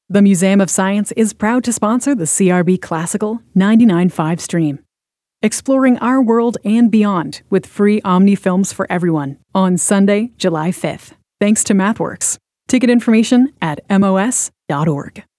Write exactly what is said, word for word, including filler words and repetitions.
The Museum of Science is proud to sponsor the C R B Classical ninety-nine point five stream. Exploring our world and beyond with free Omni films for everyone on Sunday, July fifth. Thanks to MathWorks. Ticket information at M O S dot org.